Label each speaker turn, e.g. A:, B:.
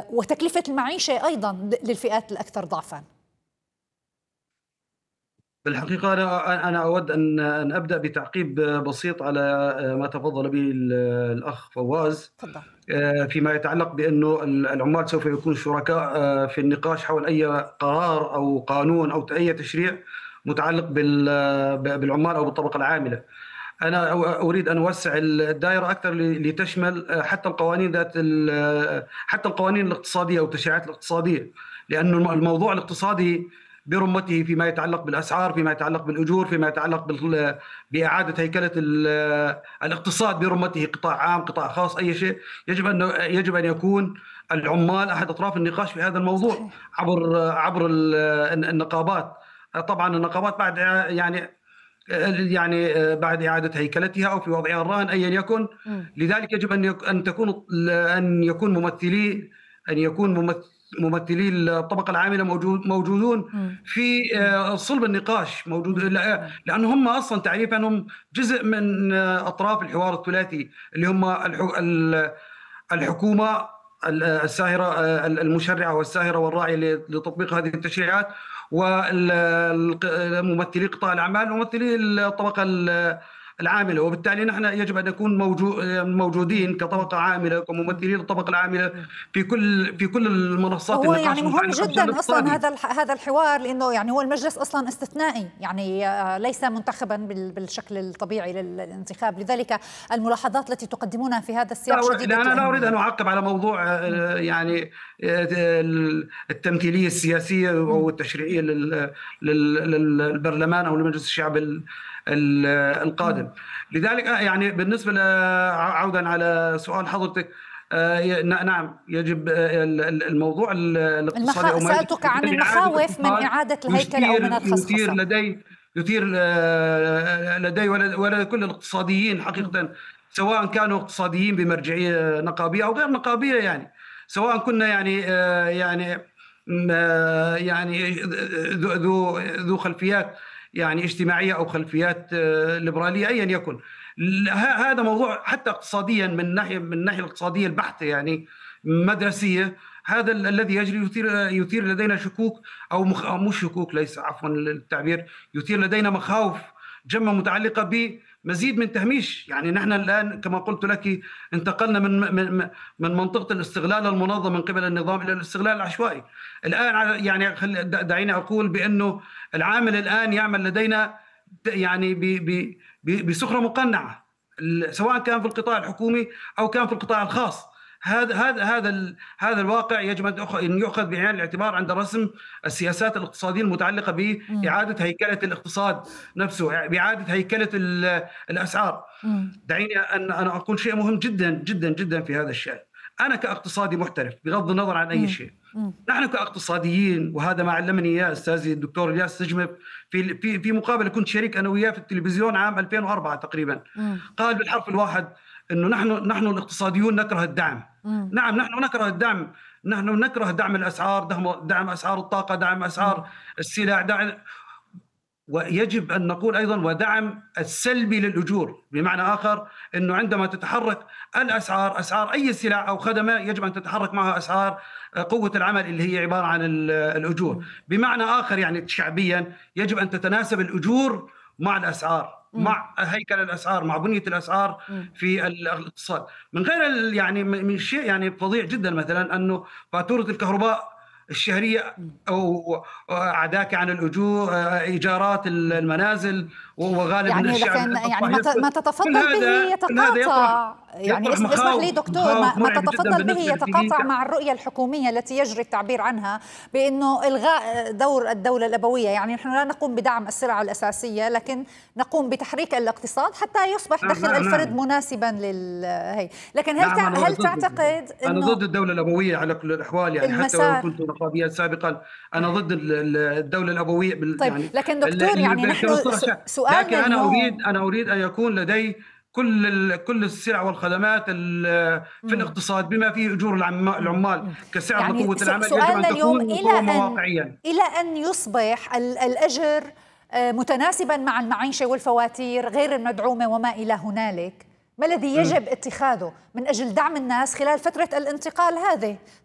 A: وتكلفة المعيشة أيضا للفئات الأكثر ضعفا؟
B: بالحقيقة أنا أود أن أبدأ بتعقيب بسيط على ما تفضل به الأخ فواز،
A: تفضل.
B: فيما يتعلق بأنه العمال سوف يكونوا شركاء في النقاش حول أي قرار أو قانون أو أي تشريع متعلق بالعمال أو بالطبقة العاملة. أنا أريد أن أوسع الدائرة أكثر لتشمل حتى القوانين الاقتصادية أو التشريعات الاقتصادية، لأن الموضوع الاقتصادي برمته فيما يتعلق بالأسعار، فيما يتعلق بالأجور، فيما يتعلق بإعادة هيكلة الاقتصاد برمته، قطاع عام قطاع خاص أي شيء، يجب أن يكون العمال أحد أطراف النقاش في هذا الموضوع
A: صحيح.
B: عبر النقابات. طبعا النقابات بعد بعد إعادة هيكلتها أو في وضعها الراهن أيا يكن. لذلك يجب أن يكون ممثلي الطبقة العاملة موجودون في صلب النقاش، لأن هم أصلا تعريفا هم جزء من أطراف الحوار الثلاثي، اللي هم الحكومة الساهرة المشرعة والساهرة والراعية لتطبيق هذه التشريعات، وممثلي قطاع الأعمال وممثلي الطبقة العاملة. وبالتالي نحن يجب أن نكون موجودين كطبقة عاملة وممثلين الطبقة العاملة في كل المنصات
A: هو
B: النقاش
A: يعني مهم
B: المتعلقة بالشأن
A: جدا اصلا
B: الاقتصادي.
A: هذا الحوار، لانه يعني هو المجلس اصلا استثنائي، يعني ليس منتخبا بالشكل الطبيعي للانتخاب، لذلك الملاحظات التي تقدمونها في هذا السياق شديدة
B: أنا لا أريد أن
A: الأهمية.
B: أعقب على موضوع التمثيلية السياسية أو التشريعية للبرلمان أو لمجلس الشعب القادم. لذلك يعني بالنسبة عودا على سؤال حضرتك، نعم يجب الموضوع الاقتصادي أو ما
A: سألتك عن
B: يجب إعادة
A: المخاوف من
B: الاقتصاد
A: إعادة الهيكلة أو من
B: يثير
A: الخصخصة.
B: لدي ولدى كل الاقتصاديين حقيقة، سواء كانوا اقتصاديين بمرجعية نقابية أو غير نقابية، يعني سواء كنا يعني ذو خلفيات يعني اجتماعية أو خلفيات ليبرالية أيا يكن. هذا موضوع حتى اقتصاديا من الناحية الاقتصادية البحتة، يعني مدرسية. هذا الذي يجري يثير لدينا شكوك أو مش شكوك، ليس عفوا التعبير، يثير لدينا مخاوف جمة متعلقة بمزيد من تهميش. يعني نحن الآن كما قلت لك انتقلنا من منطقة الاستغلال المنظم من قبل النظام إلى الاستغلال العشوائي. الآن يعني دعيني أقول بأنه العامل الآن يعمل لدينا يعني بسخرة مقنعة، سواء كان في القطاع الحكومي أو كان في القطاع الخاص. هذا الواقع يجب أن يؤخذ بعين الاعتبار عند رسم السياسات الاقتصادية المتعلقة بإعادة هيكلة الاقتصاد نفسه، بإعادة هيكلة الأسعار. دعيني أن أنا أقول شيء مهم جدا جدا جدا في هذا الشأن. أنا كاقتصادي محترف بغض النظر عن أي شيء، نحن كاقتصاديين، وهذا ما علمني إياه أستاذي الدكتور إلياس سجمب في مقابلة كنت شريك أنا وياه في التلفزيون عام 2004 تقريبا، قال بالحرف الواحد إنه نحن الاقتصاديون نكره الدعم. نعم نحن نكره الدعم، نحن نكره دعم الأسعار، دعم أسعار الطاقة، دعم أسعار السلع، ويجب أن نقول أيضا ودعم السلبي للأجور، بمعنى آخر أنه عندما تتحرك الأسعار، أسعار أي سلع أو خدمة، يجب أن تتحرك معها أسعار قوة العمل اللي هي عبارة عن الأجور. بمعنى آخر يعني شعبيا يجب أن تتناسب الأجور مع الأسعار، مع هيكل الأسعار، مع بنية الأسعار في الاقتصاد. من غير يعني من شيء يعني فظيع جدا مثلا أنه فاتورة الكهرباء الشهرية أو عداك عن الأجور، إيجارات المنازل، وغالب من
A: يعني
B: الشعب
A: لكن يعني ما
B: كل
A: تتفضل به
B: هذا
A: يتقاطع، يعني
B: يطرح
A: اسمح لي دكتور، ما
B: مرعبة جدا
A: تتفضل به
B: بالنسبة
A: يتقاطع مع الرؤية الحكومية التي يجري التعبير عنها بأنه إلغاء دور الدولة الأبوية. يعني نحن لا نقوم بدعم السلع الأساسية، لكن نقوم بتحريك الاقتصاد حتى يصبح دخل الفرد مناسبا للهي. لكن هل تعتقد
B: أنا
A: أنه
B: ضد الدولة الأبوية على كل الأحوال، يعني حتى ولو
A: المسار؟
B: كنت نقابيا سابقا أنا ضد الدولة الأبوية
A: طيب
B: يعني
A: لكن دكتور، يعني نحن
B: كمصطلح. لكن
A: سؤالنا اليوم
B: أنا أريد أن يكون لدي كل السلع والخدمات في الاقتصاد بما فيه أجور العمال كسعر
A: يعني
B: لقوة العمل يجب أن
A: سؤالنا اليوم
B: تكون مقومة واقعيا
A: إلى أن يصبح الأجر متناسبا مع المعيشة والفواتير غير المدعومة وما إلى هنالك. ما الذي يجب اتخاذه من أجل دعم الناس خلال فترة الانتقال هذه؟